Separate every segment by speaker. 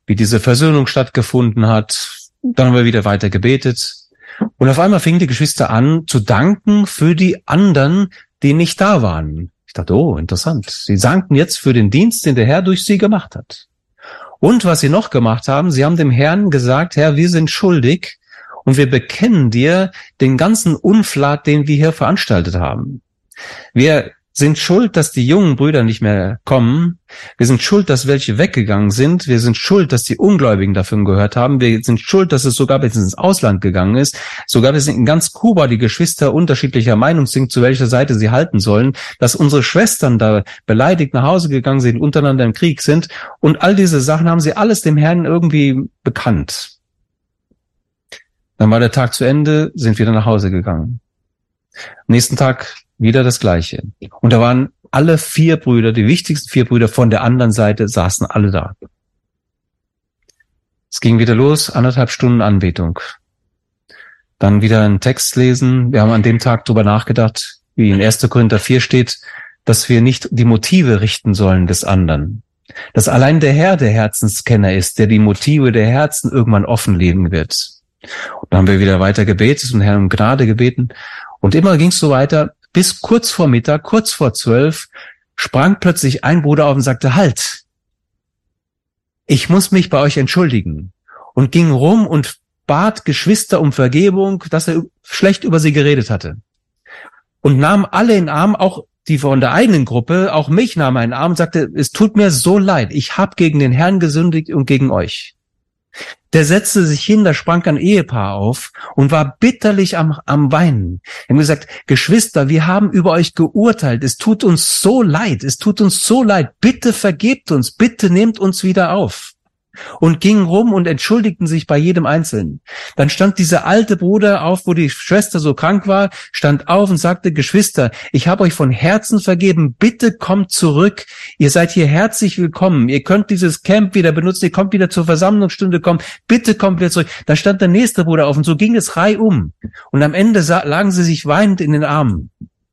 Speaker 1: wie diese Versöhnung stattgefunden hat. Dann haben wir wieder weiter gebetet. Und auf einmal fingen die Geschwister an zu danken für die anderen, die nicht da waren. Ich dachte, oh, interessant. Sie dankten jetzt für den Dienst, den der Herr durch sie gemacht hat. Und was sie noch gemacht haben, sie haben dem Herrn gesagt, Herr, wir sind schuldig und wir bekennen dir den ganzen Unflat, den wir hier veranstaltet haben. Wir sind schuld, dass die jungen Brüder nicht mehr kommen. Wir sind schuld, dass welche weggegangen sind. Wir sind schuld, dass die Ungläubigen davon gehört haben. Wir sind schuld, dass es sogar bis ins Ausland gegangen ist. Sogar bis in ganz Kuba die Geschwister unterschiedlicher Meinung sind, zu welcher Seite sie halten sollen. Dass unsere Schwestern da beleidigt nach Hause gegangen sind, untereinander im Krieg sind. Und all diese Sachen haben sie alles dem Herrn irgendwie bekannt. Dann war der Tag zu Ende, sind wieder nach Hause gegangen. Am nächsten Tag wieder das Gleiche. Und da waren alle 4 Brüder, die wichtigsten 4 Brüder von der anderen Seite, saßen alle da. Es ging wieder los, 1,5 Stunden Anbetung. Dann wieder einen Text lesen. Wir haben an dem Tag drüber nachgedacht, wie in 1. Korinther 4 steht, dass wir nicht die Motive richten sollen des anderen. Dass allein der Herr der Herzenskenner ist, der die Motive der Herzen irgendwann offenlegen wird. Und dann haben wir wieder weiter gebetet und Herrn um Gnade gebeten. Und immer ging es so weiter, bis kurz vor Mittag, kurz vor 12, sprang plötzlich ein Bruder auf und sagte, halt, ich muss mich bei euch entschuldigen. Und ging rum und bat Geschwister um Vergebung, dass er schlecht über sie geredet hatte. Und nahm alle in den Arm, auch die von der eigenen Gruppe, auch mich nahm er in den Arm und sagte, es tut mir so leid, ich habe gegen den Herrn gesündigt und gegen euch. Der setzte sich hin, da sprang ein Ehepaar auf und war bitterlich am Weinen. Er hat gesagt, Geschwister, wir haben über euch geurteilt. Es tut uns so leid. Bitte vergebt uns. Bitte nehmt uns wieder auf. Und gingen rum und entschuldigten sich bei jedem Einzelnen. Dann stand dieser alte Bruder auf, wo die Schwester so krank war, stand auf und sagte, Geschwister, ich habe euch von Herzen vergeben, bitte kommt zurück, ihr seid hier herzlich willkommen, ihr könnt dieses Camp wieder benutzen, ihr kommt wieder zur Versammlungsstunde kommen, bitte kommt wieder zurück. Dann stand der nächste Bruder auf und so ging es reihum. Und am Ende lagen sie sich weinend in den Armen.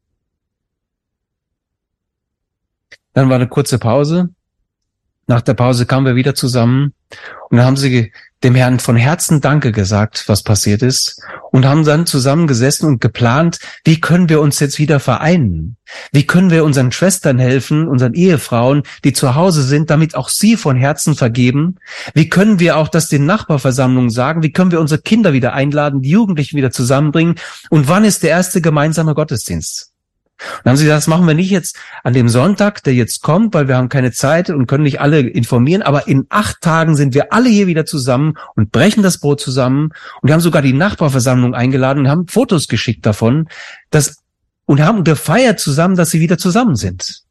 Speaker 1: Dann war eine kurze Pause. Nach der Pause kamen wir wieder zusammen und dann haben sie dem Herrn von Herzen Danke gesagt, was passiert ist, und haben dann zusammengesessen und geplant, wie können wir uns jetzt wieder vereinen? Wie können wir unseren Schwestern helfen, unseren Ehefrauen, die zu Hause sind, damit auch sie von Herzen vergeben? Wie können wir auch das den Nachbarversammlungen sagen? Wie können wir unsere Kinder wieder einladen, die Jugendlichen wieder zusammenbringen? Und wann ist der erste gemeinsame Gottesdienst? Und dann haben sie gesagt, das machen wir nicht jetzt an dem Sonntag, der jetzt kommt, weil wir haben keine Zeit und können nicht alle informieren, aber in 8 Tagen sind wir alle hier wieder zusammen und brechen das Brot zusammen. Und wir haben sogar die Nachbarversammlung eingeladen und haben Fotos geschickt davon, und haben gefeiert zusammen, dass sie wieder zusammen sind.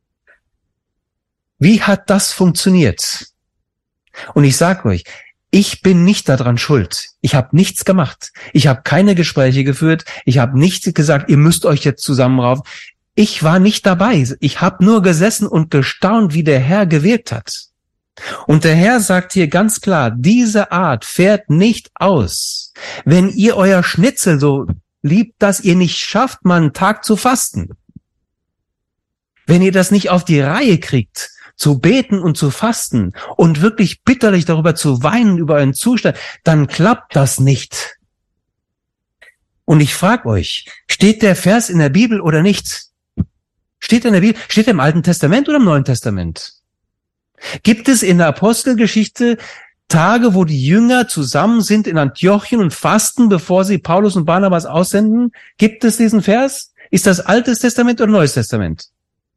Speaker 1: Wie hat das funktioniert? Und ich sage euch, ich bin nicht daran schuld. Ich habe nichts gemacht. Ich habe keine Gespräche geführt. Ich habe nicht gesagt, ihr müsst euch jetzt zusammenraufen. Ich war nicht dabei. Ich habe nur gesessen und gestaunt, wie der Herr gewirkt hat. Und der Herr sagt hier ganz klar, diese Art fährt nicht aus. Wenn ihr euer Schnitzel so liebt, dass ihr nicht schafft, mal einen Tag zu fasten. Wenn ihr das nicht auf die Reihe kriegt, zu beten und zu fasten und wirklich bitterlich darüber zu weinen, über euren Zustand, dann klappt das nicht. Und ich frage euch, steht der Vers in der Bibel oder nicht? Steht er in der Bibel? Steht er im Alten Testament oder im Neuen Testament? Gibt es in der Apostelgeschichte Tage, wo die Jünger zusammen sind in Antiochien und fasten, bevor sie Paulus und Barnabas aussenden? Gibt es diesen Vers? Ist das Altes Testament oder Neues Testament?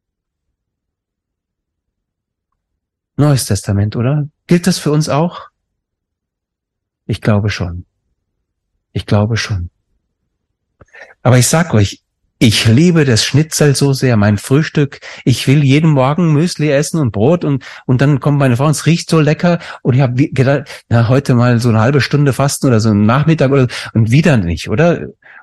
Speaker 1: Neues Testament, oder? Gilt das für uns auch? Ich glaube schon. Aber ich sag euch, ich liebe das Schnitzel so sehr, mein Frühstück. Ich will jeden Morgen Müsli essen und Brot und dann kommt meine Frau, es riecht so lecker und ich habe gedacht, na, heute mal so eine halbe Stunde fasten oder so einen Nachmittag oder und wieder nicht, oder?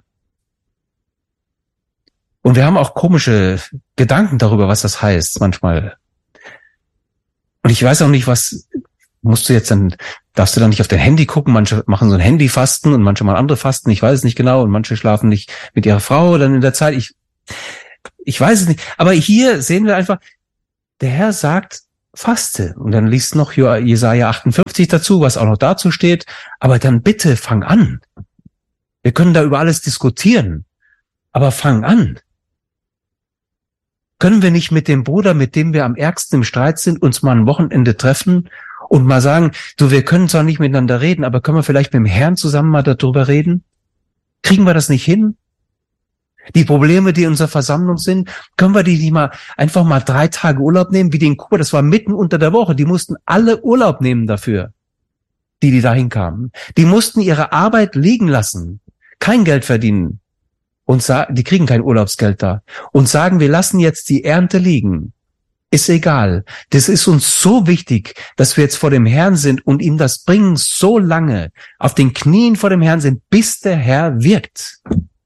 Speaker 1: Und wir haben auch komische Gedanken darüber, was das heißt manchmal. Und ich weiß auch nicht, was darfst du dann nicht auf dein Handy gucken, manche machen so ein Handyfasten und manche mal andere Fasten, ich weiß es nicht genau, und manche schlafen nicht mit ihrer Frau dann in der Zeit, ich weiß es nicht. Aber hier sehen wir einfach, der Herr sagt, faste. Und dann liest noch Jesaja 58 dazu, was auch noch dazu steht. Aber dann bitte fang an. Wir können da über alles diskutieren. Aber fang an. Können wir nicht mit dem Bruder, mit dem wir am ärgsten im Streit sind, uns mal ein Wochenende treffen und mal sagen, du, wir können zwar nicht miteinander reden, aber können wir vielleicht mit dem Herrn zusammen mal darüber reden? Kriegen wir das nicht hin? Die Probleme, die in unserer Versammlung sind, können wir die nicht mal einfach mal 3 Tage Urlaub nehmen, wie die in Kuba, das war mitten unter der Woche, die mussten alle Urlaub nehmen dafür, die da hinkamen. Die mussten ihre Arbeit liegen lassen, kein Geld verdienen und die kriegen kein Urlaubsgeld da und sagen, wir lassen jetzt die Ernte liegen. Ist egal. Das ist uns so wichtig, dass wir jetzt vor dem Herrn sind und ihm das bringen so lange, auf den Knien vor dem Herrn sind, bis der Herr wirkt.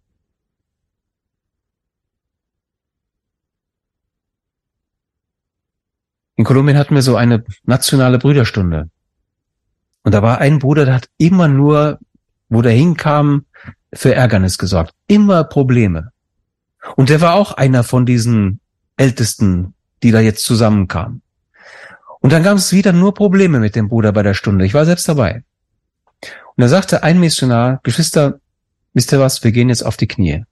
Speaker 1: In Kolumbien hatten wir so eine nationale Brüderstunde. Und da war ein Bruder, der hat immer nur, wo der hinkam, für Ärgernis gesorgt. Immer Probleme. Und der war auch einer von diesen Ältesten, die da jetzt zusammenkamen. Und dann gab es wieder nur Probleme mit dem Bruder bei der Stunde. Ich war selbst dabei. Und da sagte ein Missionar, Geschwister, wisst ihr was, wir gehen jetzt auf die Knie.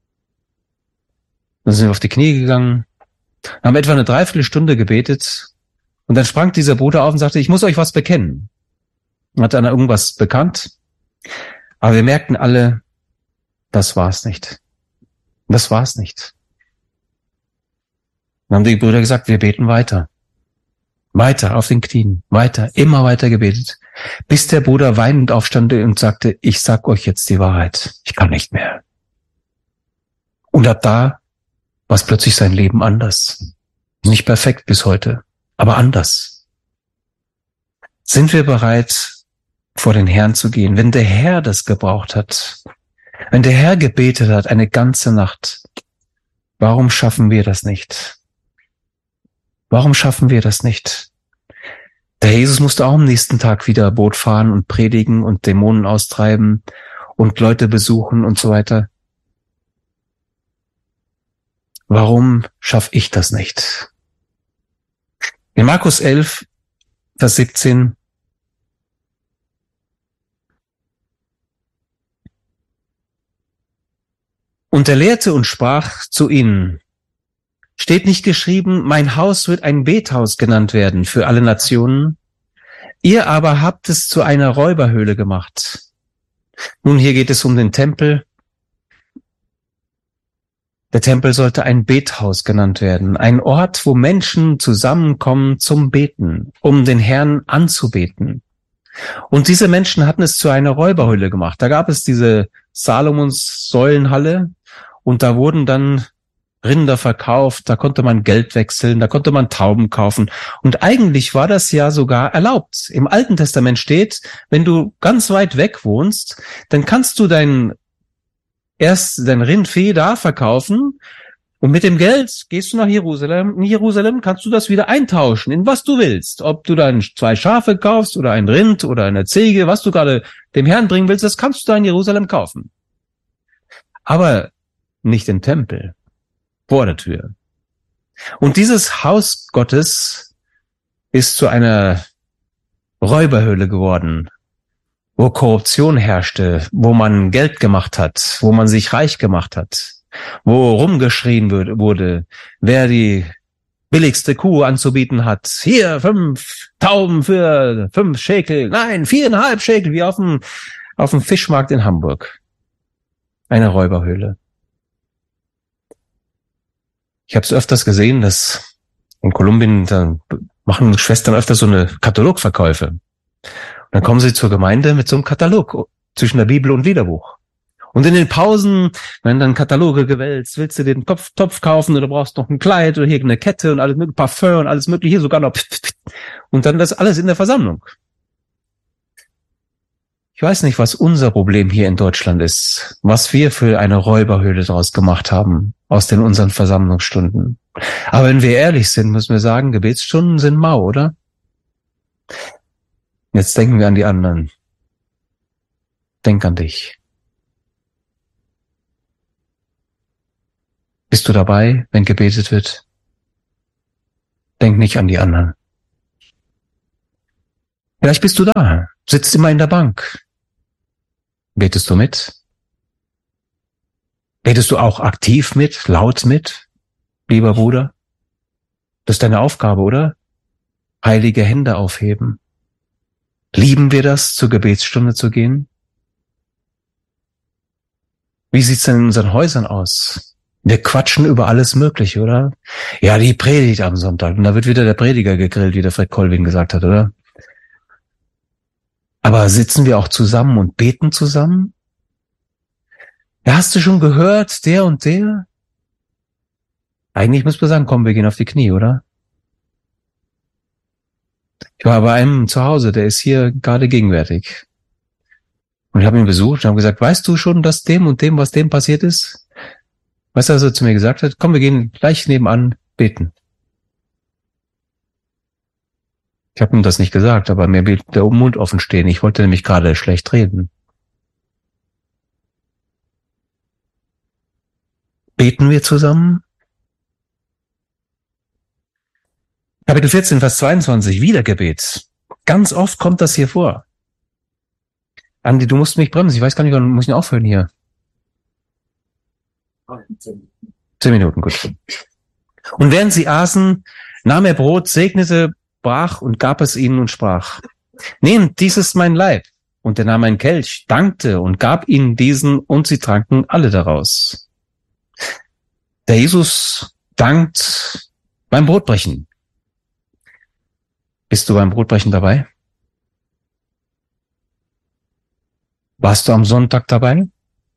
Speaker 1: Dann sind wir auf die Knie gegangen, haben etwa eine Dreiviertelstunde gebetet und dann sprang dieser Bruder auf und sagte, ich muss euch was bekennen. Hat dann irgendwas bekannt, aber wir merkten alle, das war's nicht. Das war's nicht. Dann haben die Brüder gesagt, wir beten weiter. Weiter auf den Knien, weiter, immer weiter gebetet, bis der Bruder weinend aufstand und sagte, ich sag euch jetzt die Wahrheit, ich kann nicht mehr. Und ab da war es plötzlich sein Leben anders. Nicht perfekt bis heute, aber anders. Sind wir bereit, vor den Herrn zu gehen? Wenn der Herr das gebraucht hat, wenn der Herr gebetet hat, eine ganze Nacht, warum schaffen wir das nicht? Warum schaffen wir das nicht? Der Jesus musste auch am nächsten Tag wieder Boot fahren und predigen und Dämonen austreiben und Leute besuchen und so weiter. Warum schaffe ich das nicht? In Markus 11, Vers 17 und er lehrte und sprach zu ihnen, steht nicht geschrieben, mein Haus wird ein Bethaus genannt werden für alle Nationen? Ihr aber habt es zu einer Räuberhöhle gemacht. Nun, hier geht es um den Tempel. Der Tempel sollte ein Bethaus genannt werden, ein Ort, wo Menschen zusammenkommen zum Beten, um den Herrn anzubeten. Und diese Menschen hatten es zu einer Räuberhöhle gemacht. Da gab es diese Salomons Säulenhalle und da wurden dann Rinder verkauft, da konnte man Geld wechseln, da konnte man Tauben kaufen. Und eigentlich war das ja sogar erlaubt. Im Alten Testament steht, wenn du ganz weit weg wohnst, dann kannst du dein Rindvieh da verkaufen und mit dem Geld gehst du nach Jerusalem. In Jerusalem kannst du das wieder eintauschen, in was du willst. Ob du dann 2 Schafe kaufst oder ein Rind oder eine Ziege, was du gerade dem Herrn bringen willst, das kannst du da in Jerusalem kaufen. Aber nicht im Tempel, vor der Tür. Und dieses Haus Gottes ist zu einer Räuberhöhle geworden, wo Korruption herrschte, wo man Geld gemacht hat, wo man sich reich gemacht hat, wo rumgeschrien wurde, wer die billigste Kuh anzubieten hat. Hier 5 Tauben für 5 Schekel, nein, 4,5 Schekel, wie auf dem Fischmarkt in Hamburg. Eine Räuberhöhle. Ich habe es öfters gesehen, dass in Kolumbien, da machen Schwestern öfter so eine Katalogverkäufe. Und dann kommen sie zur Gemeinde mit so einem Katalog zwischen der Bibel und Liederbuch. Und in den Pausen werden dann Kataloge gewälzt. Willst du den Topf kaufen oder brauchst noch ein Kleid oder hier eine Kette und alles mögliche, Parfum und alles mögliche, hier sogar noch. Und dann das alles in der Versammlung. Ich weiß nicht, was unser Problem hier in Deutschland ist, was wir für eine Räuberhöhle daraus gemacht haben, aus unseren Versammlungsstunden. Aber wenn wir ehrlich sind, müssen wir sagen, Gebetsstunden sind mau, oder? Jetzt denken wir an die anderen. Denk an dich. Bist du dabei, wenn gebetet wird? Denk nicht an die anderen. Vielleicht bist du da, sitzt immer in der Bank. Betest du mit? Betest du auch aktiv mit, laut mit, lieber Bruder? Das ist deine Aufgabe, oder? Heilige Hände aufheben. Lieben wir das, zur Gebetsstunde zu gehen? Wie sieht's denn in unseren Häusern aus? Wir quatschen über alles Mögliche, oder? Ja, die Predigt am Sonntag. Und da wird wieder der Prediger gegrillt, wie der Fred Colvin gesagt hat, oder? Aber sitzen wir auch zusammen und beten zusammen? Ja, hast du schon gehört, der und der? Eigentlich müssen wir sagen, komm, wir gehen auf die Knie, oder? Ich war bei einem zu Hause, der ist hier gerade gegenwärtig. Und ich habe ihn besucht und habe gesagt, weißt du schon, dass dem und dem, was dem passiert ist? Weißt du, was er zu mir gesagt hat? Komm, wir gehen gleich nebenan beten. Ich habe ihm das nicht gesagt, aber mir blieb der Mund offen stehen. Ich wollte nämlich gerade schlecht reden. Beten wir zusammen? Kapitel 14, Vers 22, Wiedergebet. Ganz oft kommt das hier vor. Andi, du musst mich bremsen. Ich weiß gar nicht, wann muss ich aufhören hier? 10 Minuten, gut. Und während sie aßen, nahm er Brot, segnete, brach und gab es ihnen und sprach, nehmt, dies ist mein Leib. Und er nahm einen Kelch, dankte und gab ihnen diesen und sie tranken alle daraus. Der Jesus dankt beim Brotbrechen. Bist du beim Brotbrechen dabei? Warst du am Sonntag dabei?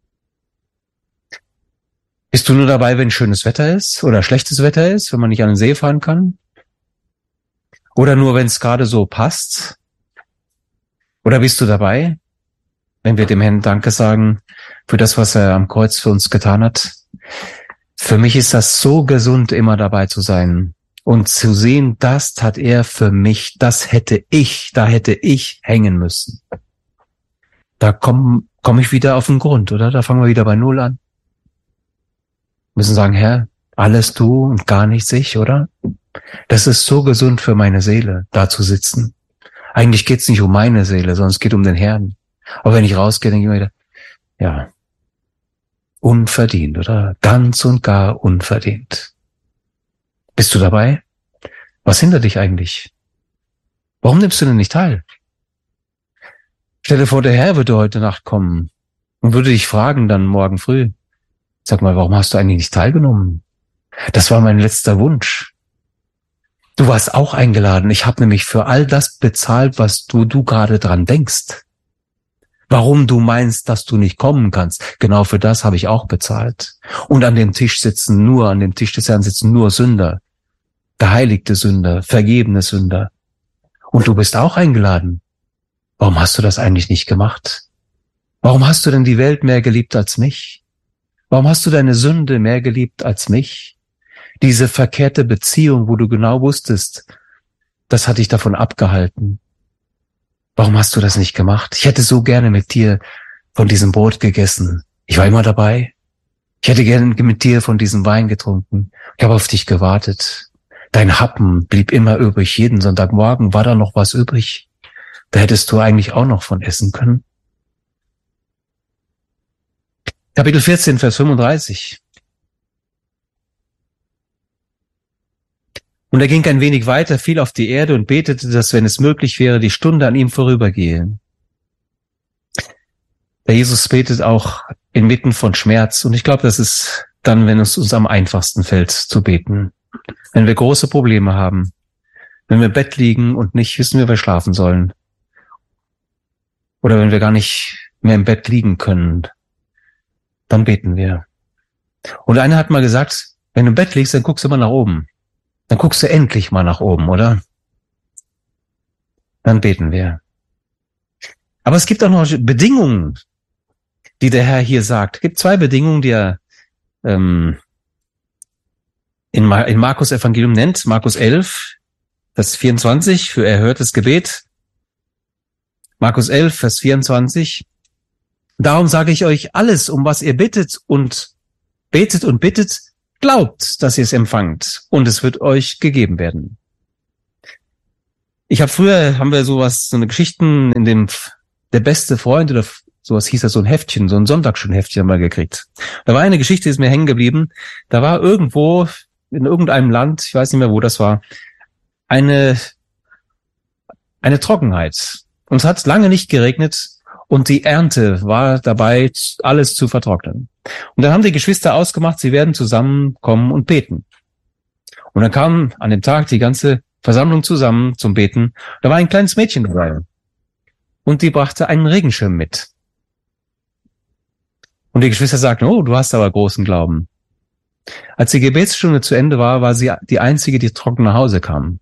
Speaker 1: Bist du nur dabei, wenn schönes Wetter ist oder schlechtes Wetter ist, wenn man nicht an den See fahren kann? Oder nur, wenn es gerade so passt? Oder bist du dabei, wenn wir dem Herrn Danke sagen für das, was er am Kreuz für uns getan hat? Für mich ist das so gesund, immer dabei zu sein und zu sehen, das tat er für mich, da hätte ich hängen müssen. Da komm ich wieder auf den Grund, oder? Da fangen wir wieder bei Null an. Müssen sagen, Herr, alles du und gar nichts ich, oder? Das ist so gesund für meine Seele, da zu sitzen. Eigentlich geht's nicht um meine Seele, sondern es geht um den Herrn. Aber wenn ich rausgehe, denke ich mir wieder, ja, unverdient, oder? Ganz und gar unverdient. Bist du dabei? Was hindert dich eigentlich? Warum nimmst du denn nicht teil? Stell dir vor, der Herr würde heute Nacht kommen und würde dich fragen dann morgen früh, sag mal, warum hast du eigentlich nicht teilgenommen? Das war mein letzter Wunsch. Du warst auch eingeladen. Ich habe nämlich für all das bezahlt, was du gerade dran denkst. Warum du meinst, dass du nicht kommen kannst. Genau für das habe ich auch bezahlt. Und an dem Tisch des Herrn sitzen nur Sünder. Geheiligte Sünder, vergebene Sünder. Und du bist auch eingeladen. Warum hast du das eigentlich nicht gemacht? Warum hast du denn die Welt mehr geliebt als mich? Warum hast du deine Sünde mehr geliebt als mich? Diese verkehrte Beziehung, wo du genau wusstest, das hat dich davon abgehalten. Warum hast du das nicht gemacht? Ich hätte so gerne mit dir von diesem Brot gegessen. Ich war immer dabei. Ich hätte gerne mit dir von diesem Wein getrunken. Ich habe auf dich gewartet. Dein Happen blieb immer übrig. Jeden Sonntagmorgen war da noch was übrig. Da hättest du eigentlich auch noch von essen können. Kapitel 14, Vers 35. Und er ging ein wenig weiter, fiel auf die Erde und betete, dass, wenn es möglich wäre, die Stunde an ihm vorübergehe. Der Jesus betet auch inmitten von Schmerz. Und ich glaube, das ist dann, wenn es uns am einfachsten fällt, zu beten. Wenn wir große Probleme haben. Wenn wir im Bett liegen und nicht wissen, wie wir schlafen sollen. Oder wenn wir gar nicht mehr im Bett liegen können. Dann beten wir. Und einer hat mal gesagt, wenn du im Bett liegst, dann guckst du mal nach oben. Dann guckst du endlich mal nach oben, oder? Dann beten wir. Aber es gibt auch noch Bedingungen, die der Herr hier sagt. Es gibt 2 Bedingungen, die er in Markus Evangelium nennt. Markus 11, Vers 24, für erhörtes Gebet. Markus 11, Vers 24. Darum sage ich euch, alles, um was ihr bittet und bittet, glaubt, dass ihr es empfangt, und es wird euch gegeben werden. Haben wir sowas, so eine Geschichten in dem Der beste Freund oder sowas hieß das, so ein Heftchen, so ein Sonntagsschulheftchen haben wir gekriegt. Da war eine Geschichte, die ist mir hängen geblieben. Da war irgendwo in irgendeinem Land, ich weiß nicht mehr, wo das war, eine Trockenheit. Und es hat lange nicht geregnet und die Ernte war dabei, alles zu vertrocknen. Und dann haben die Geschwister ausgemacht, sie werden zusammenkommen und beten. Und dann kam an dem Tag die ganze Versammlung zusammen zum Beten. Da war ein kleines Mädchen dabei. Und die brachte einen Regenschirm mit. Und die Geschwister sagten, oh, du hast aber großen Glauben. Als die Gebetsstunde zu Ende war, war sie die Einzige, die trocken nach Hause kam.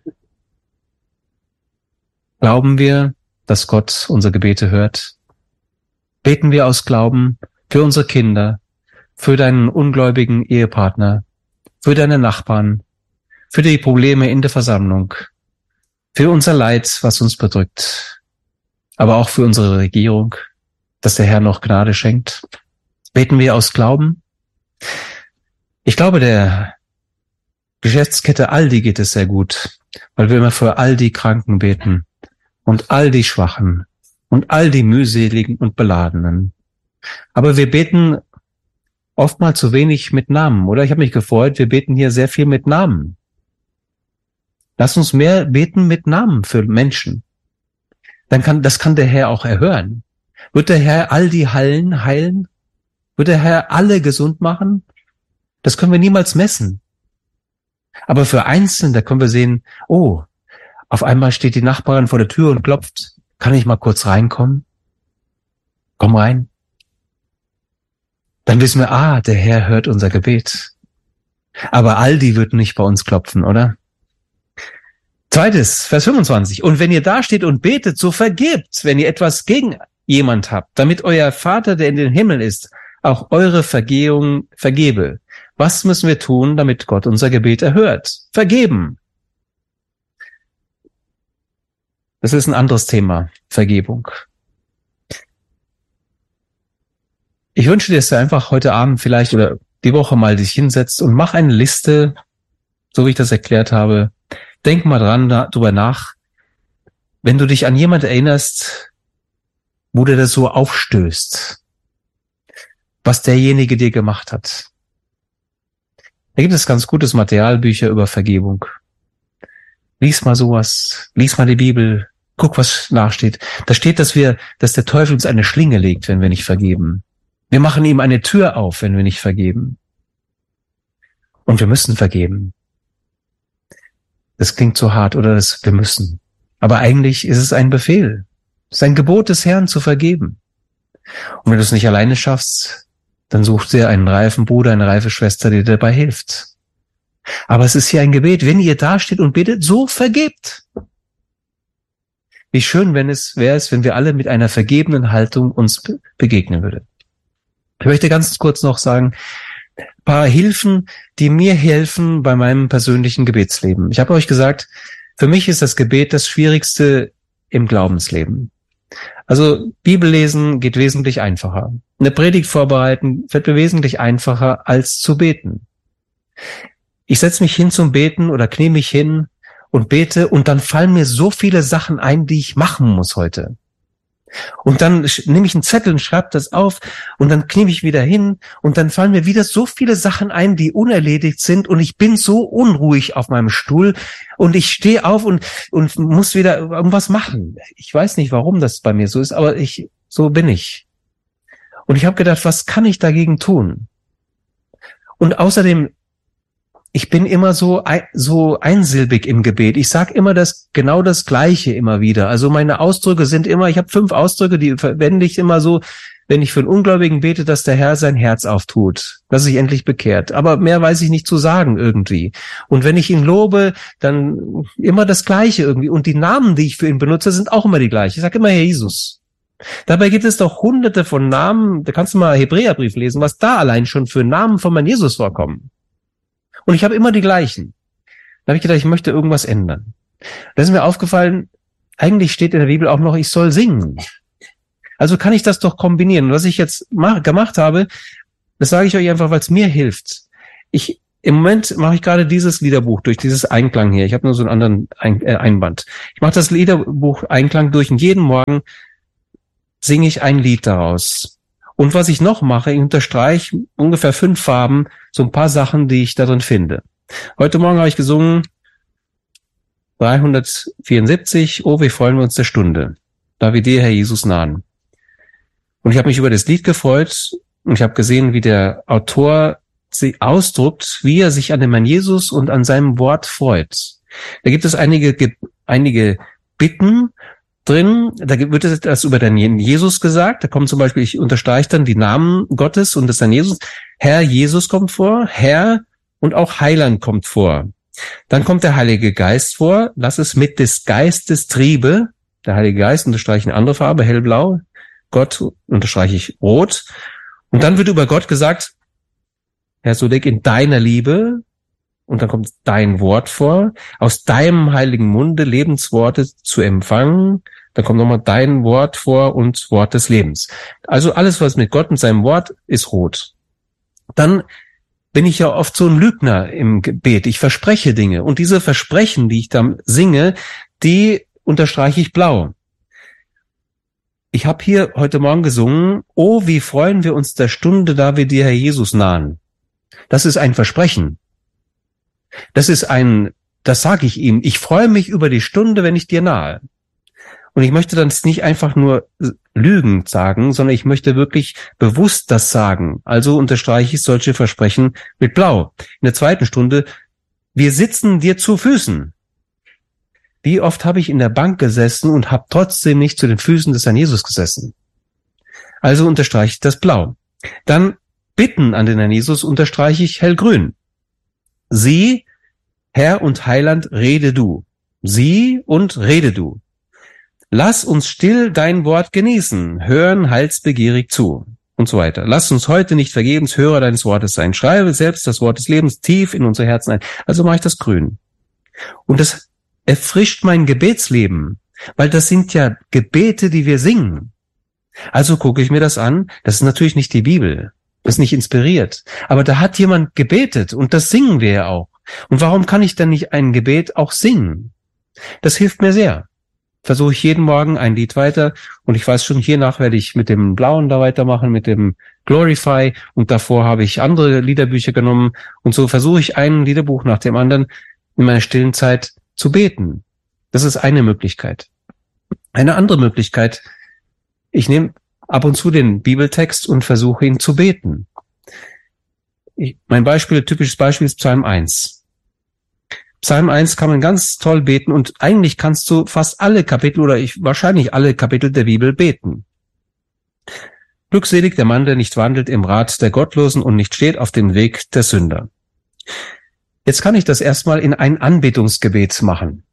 Speaker 1: Glauben wir, dass Gott unsere Gebete hört? Beten wir aus Glauben für unsere Kinder, für deinen ungläubigen Ehepartner, für deine Nachbarn, für die Probleme in der Versammlung, für unser Leid, was uns bedrückt, aber auch für unsere Regierung, dass der Herr noch Gnade schenkt? Beten wir aus Glauben? Ich glaube, der Geschäftskette Aldi geht es sehr gut, weil wir immer für all die Kranken beten und all die Schwachen und all die mühseligen und Beladenen. Aber wir beten oftmals zu wenig mit Namen, oder? Ich habe mich gefreut, wir beten hier sehr viel mit Namen. Lass uns mehr beten mit Namen für Menschen. Das kann der Herr auch erhören. Wird der Herr all die heilen? Wird der Herr alle gesund machen? Das können wir niemals messen. Aber für Einzelne, da können wir sehen, oh, auf einmal steht die Nachbarin vor der Tür und klopft. Kann ich mal kurz reinkommen? Komm rein. Dann wissen wir, der Herr hört unser Gebet. Aber Aldi wird nicht bei uns klopfen, oder? Zweites, Vers 25. Und wenn ihr da steht und betet, so vergebt, wenn ihr etwas gegen jemand habt, damit euer Vater, der in den Himmel ist, auch eure Vergehung vergebe. Was müssen wir tun, damit Gott unser Gebet erhört? Vergeben. Das ist ein anderes Thema, Vergebung. Ich wünsche dir, dass du einfach heute Abend vielleicht oder die Woche mal dich hinsetzt und mach eine Liste, so wie ich das erklärt habe. Denk mal drüber nach, wenn du dich an jemand erinnerst, wo dir das so aufstößt, was derjenige dir gemacht hat. Da gibt es ganz gutes Material, Bücher über Vergebung. Lies mal sowas, lies mal die Bibel, guck, was nachsteht. Da steht, dass der Teufel uns eine Schlinge legt, wenn wir nicht vergeben. Wir machen ihm eine Tür auf, wenn wir nicht vergeben. Und wir müssen vergeben. Das klingt so hart, oder wir müssen. Aber eigentlich ist es ein Befehl. Es ist ein Gebot des Herrn, zu vergeben. Und wenn du es nicht alleine schaffst, dann such dir einen reifen Bruder, eine reife Schwester, die dir dabei hilft. Aber es ist hier ein Gebet, wenn ihr da steht und betet, so vergebt. Wie schön wäre es, wenn wir alle mit einer vergebenen Haltung uns begegnen würden. Ich möchte ganz kurz noch sagen, ein paar Hilfen, die mir helfen bei meinem persönlichen Gebetsleben. Ich habe euch gesagt, für mich ist das Gebet das Schwierigste im Glaubensleben. Also Bibellesen geht wesentlich einfacher. Eine Predigt vorbereiten wird mir wesentlich einfacher als zu beten. Ich setze mich hin zum Beten oder knie mich hin und bete und dann fallen mir so viele Sachen ein, die ich machen muss heute. Und dann nehme ich einen Zettel und schreibe das auf und dann knie ich wieder hin und dann fallen mir wieder so viele Sachen ein, die unerledigt sind und ich bin so unruhig auf meinem Stuhl und ich stehe auf und muss wieder irgendwas machen. Ich weiß nicht, warum das bei mir so ist, aber so bin ich. Und ich habe gedacht, was kann ich dagegen tun? Und außerdem, ich bin immer so einsilbig im Gebet. Ich sage immer genau das Gleiche immer wieder. Also meine Ausdrücke sind immer, ich habe 5 Ausdrücke, die verwende ich immer so, wenn ich für einen Ungläubigen bete, dass der Herr sein Herz auftut, dass er sich endlich bekehrt. Aber mehr weiß ich nicht zu sagen irgendwie. Und wenn ich ihn lobe, dann immer das Gleiche irgendwie. Und die Namen, die ich für ihn benutze, sind auch immer die gleichen. Ich sage immer Herr Jesus. Dabei gibt es doch hunderte von Namen, da kannst du mal Hebräerbrief lesen, was da allein schon für Namen von meinem Jesus vorkommen. Und ich habe immer die gleichen. Da habe ich gedacht, ich möchte irgendwas ändern. Da ist mir aufgefallen, eigentlich steht in der Bibel auch noch, ich soll singen. Also kann ich das doch kombinieren. Und was ich jetzt gemacht habe, das sage ich euch einfach, weil es mir hilft. Ich im Moment mache ich gerade dieses Liederbuch durch, dieses Einklang hier. Ich habe nur so einen anderen Einband. Ich mache das Liederbuch Einklang durch und jeden Morgen singe ich ein Lied daraus. Und was ich noch mache, ich unterstreiche ungefähr 5 Farben, so ein paar Sachen, die ich darin finde. Heute Morgen habe ich gesungen 374, oh, wie freuen wir uns der Stunde, da wir dir, Herr Jesus, nahen. Und ich habe mich über das Lied gefreut und ich habe gesehen, wie der Autor sich ausdrückt, wie er sich an dem Herrn Jesus und an seinem Wort freut. Da gibt es einige Bitten drin, da wird das über den Jesus gesagt, da kommt zum Beispiel, ich unterstreiche dann die Namen Gottes und des Herrn Jesus. Herr Jesus kommt vor, Herr und auch Heiland kommt vor. Dann kommt der Heilige Geist vor, lass es mit des Geistes Triebe, der Heilige Geist unterstreiche ich eine andere Farbe, hellblau, Gott unterstreiche ich rot. Und dann wird über Gott gesagt, Herr Sudeck, in deiner Liebe, und dann kommt dein Wort vor, aus deinem heiligen Munde Lebensworte zu empfangen, dann kommt nochmal dein Wort vor und Wort des Lebens. Also alles, was mit Gott und seinem Wort ist rot. Dann bin ich ja oft so ein Lügner im Gebet. Ich verspreche Dinge und diese Versprechen, die ich dann singe, die unterstreiche ich blau. Ich habe hier heute Morgen gesungen, oh, wie freuen wir uns der Stunde, da wir dir, Herr Jesus, nahen. Das ist ein Versprechen. Das sage ich ihm. Ich freue mich über die Stunde, wenn ich dir nahe. Und ich möchte dann nicht einfach nur lügend sagen, sondern ich möchte wirklich bewusst das sagen. Also unterstreiche ich solche Versprechen mit blau. In der zweiten Stunde, wir sitzen dir zu Füßen. Wie oft habe ich in der Bank gesessen und habe trotzdem nicht zu den Füßen des Herrn Jesus gesessen? Also unterstreiche ich das blau. Dann Bitten an den Herrn Jesus unterstreiche ich hellgrün. Sie, Herr und Heiland, rede du. Sie und rede du. Lass uns still dein Wort genießen, hören heilsbegierig zu und so weiter. Lass uns heute nicht vergebens Hörer deines Wortes sein. Schreibe selbst das Wort des Lebens tief in unsere Herzen ein. Also mache ich das grün. Und das erfrischt mein Gebetsleben, weil das sind ja Gebete, die wir singen. Also gucke ich mir das an. Das ist natürlich nicht die Bibel. Das ist nicht inspiriert. Aber da hat jemand gebetet und das singen wir ja auch. Und warum kann ich dann nicht ein Gebet auch singen? Das hilft mir sehr. Versuche ich jeden Morgen ein Lied weiter und ich weiß schon, hiernach werde ich mit dem Blauen da weitermachen, mit dem Glorify und davor habe ich andere Liederbücher genommen und so versuche ich ein Liederbuch nach dem anderen in meiner stillen Zeit zu beten. Das ist eine Möglichkeit. Eine andere Möglichkeit, ich nehme ab und zu den Bibeltext und versuche ihn zu beten. Typisches Beispiel ist Psalm 1. Psalm 1 kann man ganz toll beten und eigentlich kannst du fast alle Kapitel wahrscheinlich alle Kapitel der Bibel beten. Glückselig der Mann, der nicht wandelt im Rat der Gottlosen und nicht steht auf dem Weg der Sünder. Jetzt kann ich das erstmal in ein Anbetungsgebet machen.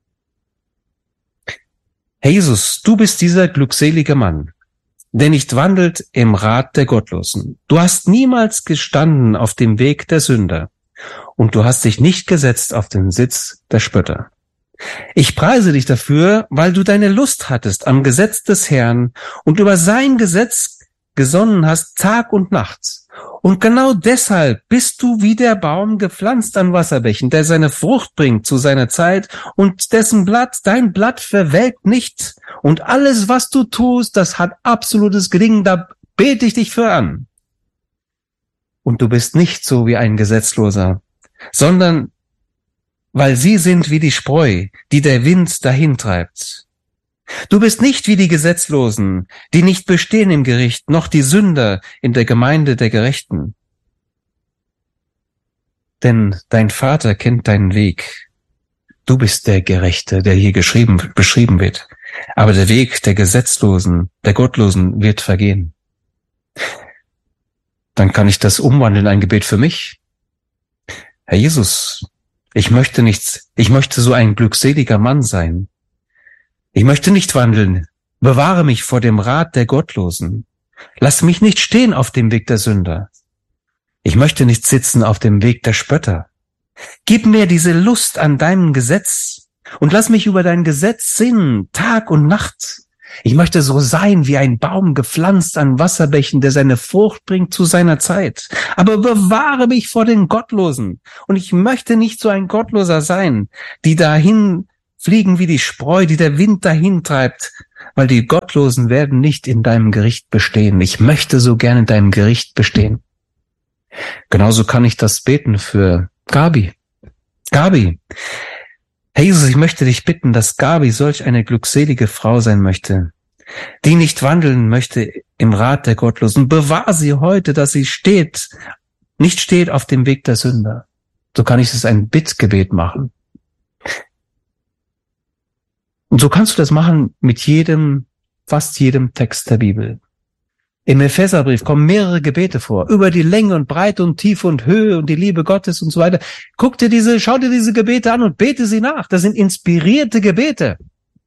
Speaker 1: Herr Jesus, du bist dieser glückselige Mann, der nicht wandelt im Rat der Gottlosen. Du hast niemals gestanden auf dem Weg der Sünder. Und du hast dich nicht gesetzt auf den Sitz der Spötter. Ich preise dich dafür, weil du deine Lust hattest am Gesetz des Herrn und über sein Gesetz gesonnen hast Tag und Nacht. Und genau deshalb bist du wie der Baum gepflanzt an Wasserbächen, der seine Frucht bringt zu seiner Zeit und dein Blatt verwelkt nicht. Und alles, was du tust, das hat absolutes Gelingen, da bete ich dich für an. Und du bist nicht so wie ein Gesetzloser, sondern weil sie sind wie die Spreu, die der Wind dahintreibt. Du bist nicht wie die Gesetzlosen, die nicht bestehen im Gericht, noch die Sünder in der Gemeinde der Gerechten. Denn dein Vater kennt deinen Weg. Du bist der Gerechte, der hier beschrieben wird. Aber der Weg der Gesetzlosen, der Gottlosen wird vergehen. Dann kann ich das umwandeln in ein Gebet für mich. Herr Jesus, ich möchte so ein glückseliger Mann sein. Ich möchte nicht wandeln. Bewahre mich vor dem Rat der Gottlosen. Lass mich nicht stehen auf dem Weg der Sünder. Ich möchte nicht sitzen auf dem Weg der Spötter. Gib mir diese Lust an deinem Gesetz und lass mich über dein Gesetz sinnen, Tag und Nacht. Ich möchte so sein wie ein Baum gepflanzt an Wasserbächen, der seine Frucht bringt zu seiner Zeit. Aber bewahre mich vor den Gottlosen. Und ich möchte nicht so ein Gottloser sein, die dahin fliegen wie die Spreu, die der Wind dahin treibt, weil die Gottlosen werden nicht in deinem Gericht bestehen. Ich möchte so gerne in deinem Gericht bestehen. Genauso kann ich das beten für Gabi. Gabi, Herr Jesus, ich möchte dich bitten, dass Gabi solch eine glückselige Frau sein möchte, die nicht wandeln möchte im Rat der Gottlosen. Bewahr sie heute, dass sie nicht steht auf dem Weg der Sünder. So kann ich es ein Bittgebet machen. Und so kannst du das machen mit fast jedem Text der Bibel. Im Epheserbrief kommen mehrere Gebete vor, über die Länge und Breite und Tiefe und Höhe und die Liebe Gottes und so weiter. Schau dir diese Gebete an und bete sie nach. Das sind inspirierte Gebete.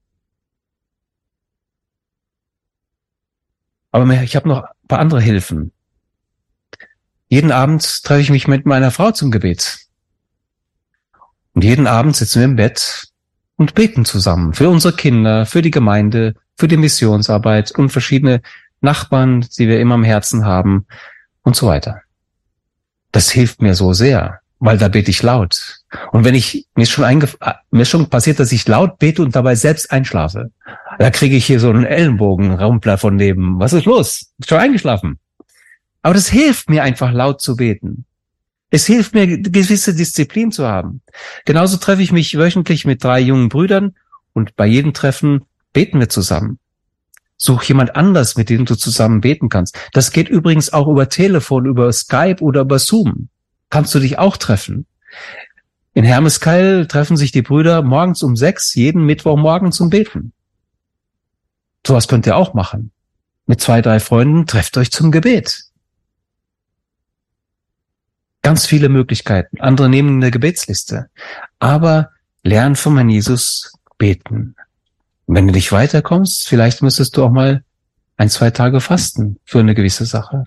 Speaker 1: Aber ich habe noch ein paar andere Hilfen. Jeden Abend treffe ich mich mit meiner Frau zum Gebet. Und jeden Abend sitzen wir im Bett und beten zusammen. Für unsere Kinder, für die Gemeinde, für die Missionsarbeit und verschiedene Nachbarn, die wir immer am Herzen haben und so weiter. Das hilft mir so sehr, weil da bete ich laut. Und mir ist schon passiert, dass ich laut bete und dabei selbst einschlafe. Da kriege ich hier so einen Ellenbogenrumpler von neben. Was ist los? Bin schon eingeschlafen. Aber das hilft mir einfach laut zu beten. Es hilft mir, gewisse Disziplin zu haben. Genauso treffe ich mich wöchentlich mit 3 jungen Brüdern und bei jedem Treffen beten wir zusammen. Such jemand anders, mit dem du zusammen beten kannst. Das geht übrigens auch über Telefon, über Skype oder über Zoom. Kannst du dich auch treffen. In Hermeskeil treffen sich die Brüder morgens um 6, jeden Mittwochmorgen zum Beten. Sowas könnt ihr auch machen. Mit 2, 3 Freunden trefft euch zum Gebet. Ganz viele Möglichkeiten. Andere nehmen eine Gebetsliste. Aber lern vom Herrn Jesus beten. Und wenn du nicht weiterkommst, vielleicht müsstest du auch mal 1, 2 Tage fasten für eine gewisse Sache.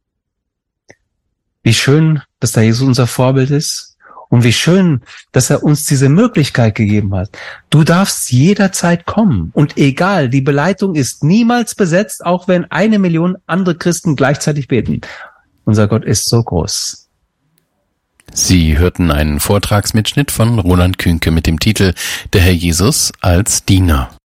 Speaker 1: Wie schön, dass da Jesus unser Vorbild ist und wie schön, dass er uns diese Möglichkeit gegeben hat. Du darfst jederzeit kommen und egal, die Beleitung ist niemals besetzt, auch wenn 1 Million andere Christen gleichzeitig beten. Unser Gott ist so groß.
Speaker 2: Sie hörten einen Vortragsmitschnitt von Roland Künke mit dem Titel Der Herr Jesus als Diener.